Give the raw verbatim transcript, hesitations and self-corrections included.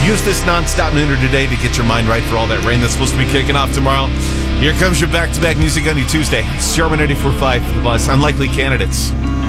Use this non-stop nooner today to get your mind right for all that rain that's supposed to be kicking off tomorrow. Here comes your back-to-back music on your Tuesday. It's Sherman eighty-four point five, The Buzz. Unlikely Candidates.